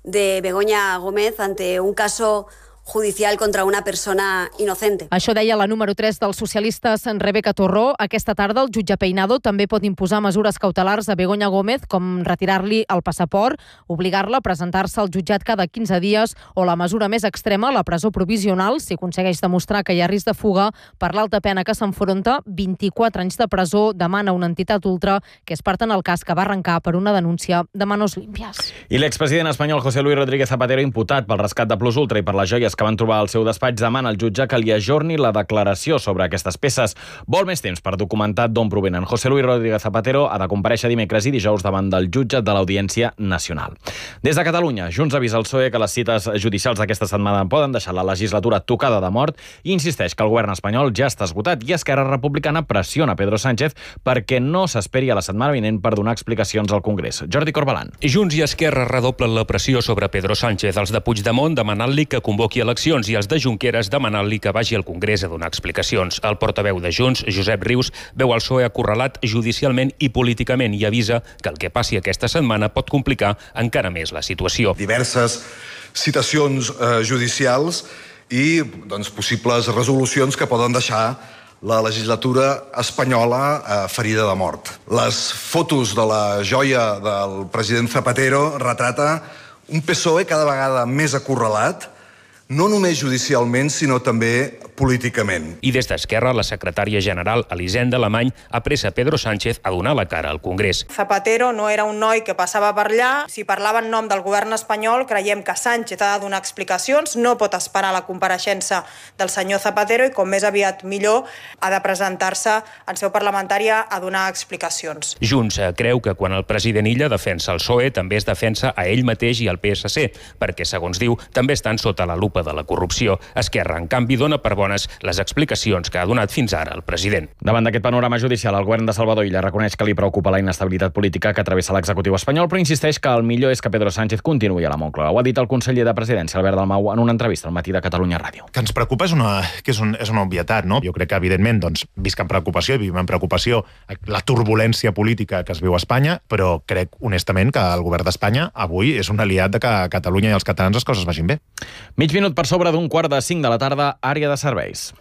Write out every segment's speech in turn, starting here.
de Begoña Gómez ante un caso judicial contra una persona inocente. Això deia la número 3 dels socialistes, Rebeca Torró. Aquesta tarda el jutge Peinado també pot imposar mesures cautelars a Begoña Gómez, com retirar-li el passaport, obligar-la a presentar-se al jutjat cada 15 dies o la mesura més extrema, la presó provisional, si aconsegueix demostrar que hi ha risc de fuga. Per l'alta pena que s'enfronta, 24 anys de presó, demana una entitat ultra que és part en el cas que va arrencar per una denúncia de manos limpias. I l'expresident espanyol José Luis Rodríguez Zapatero, imputat pel rescat de Plus Ultra i per les joies que van trobar al seu despatx, demana al jutge que li ajorni la declaració sobre aquestes peces. Vol més temps per documentar d'on provenen. José Luis Rodríguez Zapatero ha de comparèixer dimecres i dijous davant del jutge de l'Audiència Nacional. Des de Catalunya, Junts avisa al PSOE que les cites judicials d'aquesta setmana poden deixar la legislatura tocada de mort i insisteix que el govern espanyol ja està esgotat, i Esquerra Republicana pressiona Pedro Sánchez perquè no s'esperi a la setmana vinent per donar explicacions al Congrés. Jordi Corbalán. Junts i Esquerra redoblen la pressió sobre Pedro Sánchez, els de Puigdemont demanant-li que convoqui eleccions i els de Junqueras demanant-li que vagi al Congrés a donar explicacions. El portaveu de Junts, Josep Rius, veu el PSOE acorralat judicialment i políticament i avisa que el que passi aquesta setmana pot complicar encara més la situació. Diverses citacions judicials i possibles resolucions que poden deixar la legislatura espanyola ferida de mort. Les fotos de la joia del president Zapatero retrata un PSOE cada vegada més acorralat, no només judicialment, sinó també políticament. I des d'Esquerra, la secretària general Elisenda Alemany apressa Pedro Sánchez a donar la cara al Congrés. Zapatero no era un noi que passava per allà. Si parlava en nom del govern espanyol, creiem que Sánchez ha de donar explicacions, no pot esperar la compareixença del senyor Zapatero i com més aviat millor ha de presentar-se en seu parlamentària a donar explicacions. Junts creu que quan el president Illa defensa el PSOE també es defensa a ell mateix i al PSC, perquè, segons diu, també estan sota la lupa de la corrupció. Esquerra, en canvi, dona per bones les explicacions que ha donat fins ara el president. Davant d'aquest panorama judicial, el govern de Salvador Illa reconeix que li preocupa la inestabilitat política que travessa l'executiu espanyol, però insisteix que el millor és que Pedro Sánchez continuï a la Moncloa. Ho ha dit el conseller de Presidència, Albert Dalmau, en una entrevista al Matí de Catalunya Ràdio. Que ens preocupa és una obvietat, no? Jo crec que, evidentment, visc amb preocupació i vivim amb preocupació la turbulència política que es viu a Espanya, però crec, honestament, que el govern d'Espanya avui és un aliat de que a Catalunya i als catalans les coses vagin bé. Mig minut per sobre d'un 4:45 de la tarda, àrea de serveis.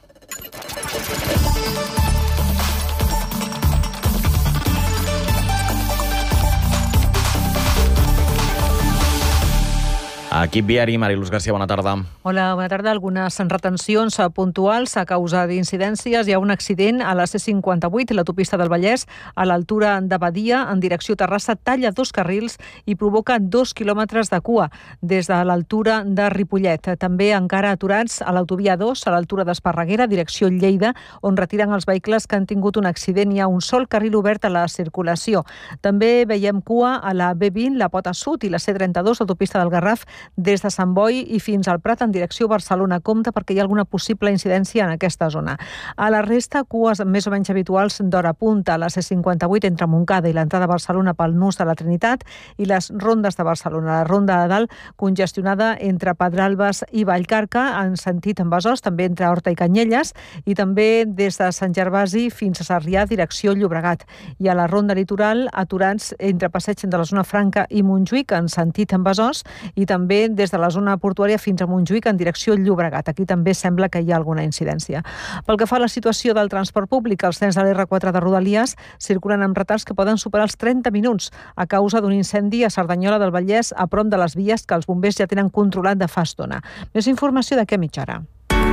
Equip viari, Mariluz García, bona tarda. Hola, bona tarda. Algunes retencions puntuals a causa d'incidències. Hi ha un accident a la C58, l'autopista del Vallès, a l'altura de Badia, en direcció Terrassa, talla 2 carrils i provoca 2 quilòmetres de cua des de l'altura de Ripollet. També encara aturats a l'autovia 2, a l'altura d'Esparreguera, direcció Lleida, on retiren els vehicles que han tingut un accident. Hi ha un sol carril obert a la circulació. També veiem cua a la B20, la Pota Sud i la C32, l'autopista del Garraf, des de Sant Boi i fins al Prat en direcció Barcelona. Compte perquè hi ha alguna possible incidència en aquesta zona. A la resta, cues més o menys habituals d'hora punta a la C58 entre Montcada i l'entrada a Barcelona pel nus de la Trinitat i les rondes de Barcelona. La ronda de dalt congestionada entre Pedralbes i Vallcarca en sentit en Besòs, també entre Horta i Canyelles i també des de Sant Gervasi fins a Sarrià, direcció Llobregat. I a la ronda litoral, aturats entre Passeig de la Zona Franca i Montjuïc en sentit en Besòs i també des de la zona portuària fins a Montjuïc en direcció Llobregat. Aquí també sembla que hi ha alguna incidència. Pel que fa a la situació del transport públic, els trens de l'R4 de Rodalies circulen amb retards que poden superar els 30 minuts a causa d'un incendi a Cerdanyola del Vallès a prop de les vies que els bombers ja tenen controlat de fa estona. Més informació d'aquí a mitja hora.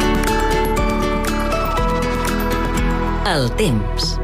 El temps.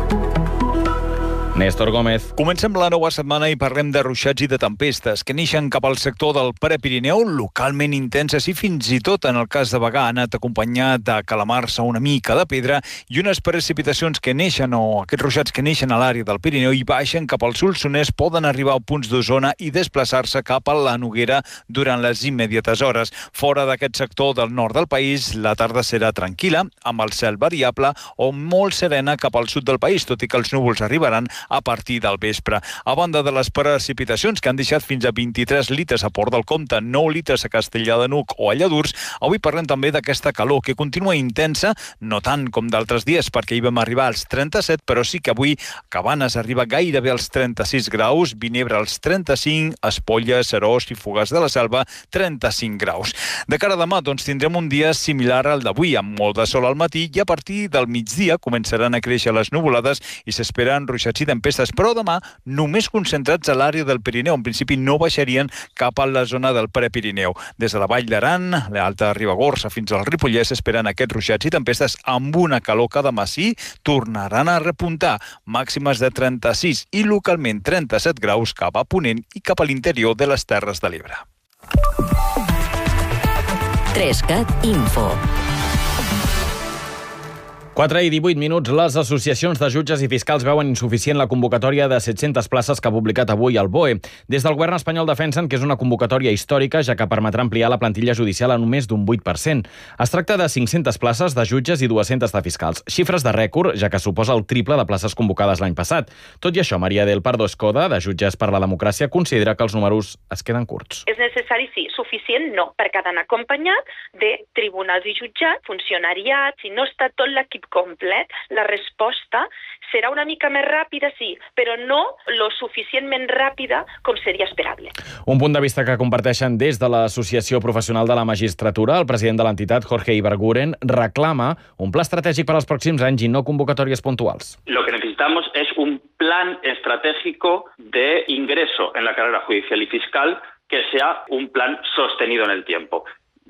Néstor Gómez. Comencem la nova setmana i parlem de ruixats i de tempestes que neixen cap al sector del Prepirineu, localment intenses i fins i tot, en el cas de Bagà, ha anat acompanyat de calamar-se una mica de pedra i unes precipitacions que neixen, o aquests ruixats que neixen a l'àrea del Pirineu i baixen cap al Solsonès, poden arribar a punts d'Osona i desplaçar-se cap a la Noguera durant les immediates hores. Fora d'aquest sector del nord del país, la tarda serà tranquil·la, amb el cel variable o molt serena cap al sud del país, tot i que els núvols arribaran a partir del vespre. A banda de les precipitacions que han deixat fins a 23 litres a Port del Comte, 9 litres a Castellar de N'Hug o a Lladurs, avui parlem també d'aquesta calor que continua intensa, no tant com d'altres dies, perquè hi vam arribar als 37, però sí que avui Cabanes arriba gairebé als 36 graus, Vinebre als 35, Espolla, Seròs i Fogars de la Selva 35 graus. De cara a demà, doncs, tindrem un dia similar al d'avui, amb molt de sol al matí i a partir del migdia començaran a créixer les nuvolades i s'esperen ruixats i tempestes, però demà només concentrats a l'àrea del Pirineu. En principi no baixarien cap a la zona del Prepirineu. Des de la Vall d'Aran, l'Alta Ribagorça fins al Ripollès s'esperen aquests ruixats i tempestes amb una calor que demà sí tornaran a repuntar. Màximes de 36 i localment 37 graus cap a Ponent i cap a l'interior de les Terres de l'Ebre. 3CAT Info. 4 i 18 minuts, les associacions de jutges i fiscals veuen insuficient la convocatòria de 700 places que ha publicat avui el BOE. Des del govern espanyol defensen que és una convocatòria històrica, ja que permetrà ampliar la plantilla judicial a només d'un 8%. Es tracta de 500 places de jutges i 200 de fiscals. Xifres de rècord, ja que suposa el triple de places convocades l'any passat. Tot i això, Maria del Pardo Escoda, de Jutges per la Democràcia, considera que els números es queden curts. És necessari, sí. Suficient, no, perquè ha d'anar acompanyat de tribunals i jutjats, funcionariats, i no està tot l'equip complet. La resposta serà una mica més ràpida, sí, però no lo suficientment ràpida com seria esperable. Un punt de vista que comparteixen des de l'Associació Professional de la Magistratura. El president de l'entitat, Jorge Ibarguren, reclama un pla estratègic per als pròxims anys i no convocatòries puntuals. Lo que necesitamos es un plan estratégico de ingreso en la carrera judicial y fiscal que sea un plan sostenido en el tiempo.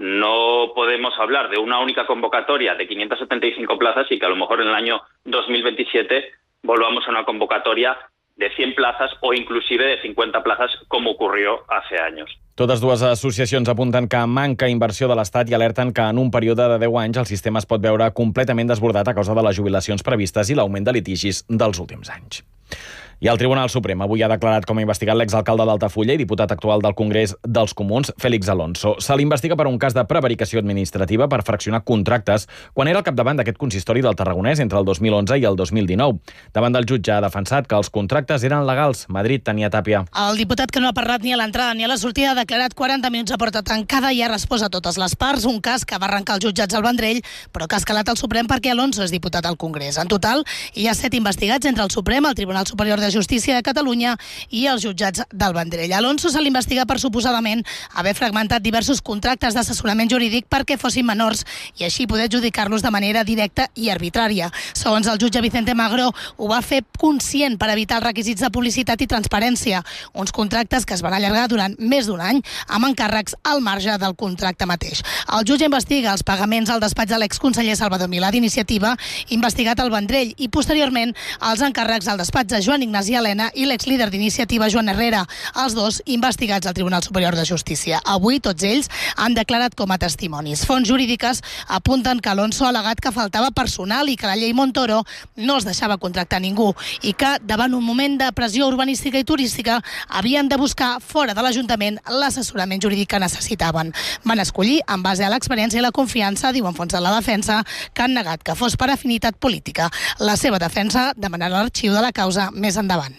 No podemos hablar de una única convocatoria de 575 plazas y que a lo mejor en el año 2027 volvamos a una convocatoria de 100 plazas o inclusive de 50 plazas como ocurrió hace años. Totes dues associacions apunten que manca inversió de l'Estat i alerten que en un període de 10 anys el sistema es pot veure completament desbordat a causa de les jubilacions previstes i l'augment de litigis dels últims anys. I el Tribunal Suprem avui ha declarat com a investigat l'exalcalde d'Altafulla i diputat actual del Congrés dels Comuns, Félix Alonso. Se l'investiga per un cas de prevaricació administrativa per fraccionar contractes quan era al capdavant d'aquest consistori del Tarragonès entre el 2011 i el 2019. Davant del jutge ha defensat que els contractes eren legals. Madrid, Tania Tàpia. El diputat, que no ha parlat ni a l'entrada ni a la sortida, ha declarat 40 minuts a porta tancada i ha respost a totes les parts, un cas que va arrencar els jutjats al Vendrell, però que ha escalat al Suprem perquè Alonso és diputat al Congrés. En total, hi ha 7 investigats entre el Suprem, el Tribunal Superior de Justícia de Catalunya i els jutjats del Vendrell. Alonso se l'investiga per suposadament haver fragmentat diversos contractes d'assessorament jurídic perquè fossin menors i així poder adjudicar-los de manera directa i arbitrària. Segons el jutge Vicente Magro, ho va fer conscient per evitar els requisits de publicitat i transparència, uns contractes que es van allargar durant més d'un any amb encàrrecs al marge del contracte mateix. El jutge investiga els pagaments al despatx de l'exconseller Salvador Milà d'Iniciativa, investigat al Vendrell, i posteriorment els encàrrecs al despatx de Joan Ignasi Elena i l'exlíder d'Iniciativa, Joan Herrera, els dos investigats al Tribunal Superior de Justícia. Avui tots ells han declarat com a testimonis. Fonts jurídiques apunten que Alonso ha al·legat que faltava personal i que la llei Montoro no es deixava contractar ningú i que, davant un moment de pressió urbanística i turística, havien de buscar fora de l'Ajuntament l'assessorament jurídic que necessitaven. Van escollir en base a l'experiència i la confiança, diuen fonts de la defensa, que han negat que fos per afinitat política. La seva defensa demanarà l'arxiu de la causa més endavant.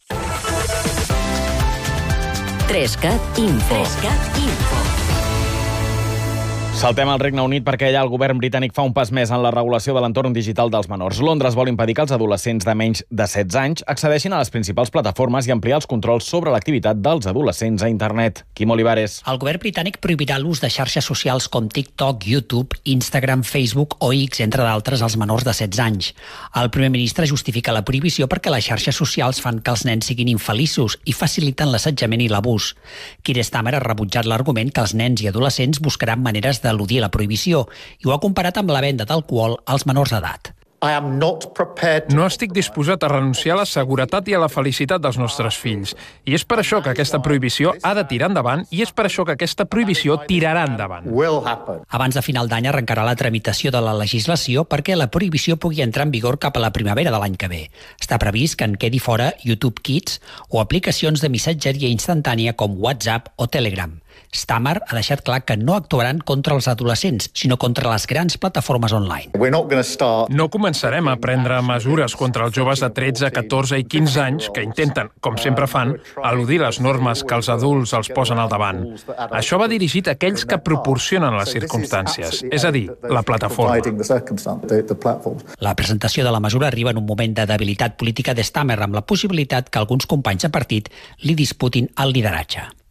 3CAT Info. Saltem al Regne Unit perquè allà el govern britànic fa un pas més en la regulació de l'entorn digital dels menors. Londres vol impedir que els adolescents de menys de 16 anys accedeixin a les principals plataformes i ampliar els controls sobre l'activitat dels adolescents a internet. Quim Olivares. El govern britànic prohibirà l'ús de xarxes socials com TikTok, YouTube, Instagram, Facebook o X, entre d'altres, als menors de 16 anys. El primer ministre justifica la prohibició perquè les xarxes socials fan que els nens siguin infeliços i faciliten l'assetjament i l'abús. Keir Starmer ha rebutjat l'argument que els nens i adolescents buscaran maneres d'eludir la prohibició i ho ha comparat amb la venda d'alcohol als menors d'edat. No estic disposat a renunciar a la seguretat i a la felicitat dels nostres fills. I és per això que aquesta prohibició ha de tirar endavant i és per això que aquesta prohibició tirarà endavant. Abans de final d'any arrencarà la tramitació de la legislació perquè la prohibició pugui entrar en vigor cap a la primavera de l'any que ve. Està previst que en quedi fora YouTube Kids o aplicacions de missatgeria instantània com WhatsApp o Telegram. Stammer ha deixat clar que no actuaran contra els adolescents, sinó contra les grans plataformes online. No començarem a prendre mesures contra els joves de 13, 14 i 15 anys que intenten, com sempre fan, eludir les normes que els adults els posen al davant. Això va dirigit a aquells que proporcionen les circumstàncies, és a dir, la plataforma. La presentació de la mesura arriba en un moment de debilitat política de Stammer, amb la possibilitat que alguns companys de partit li disputin el lideratge.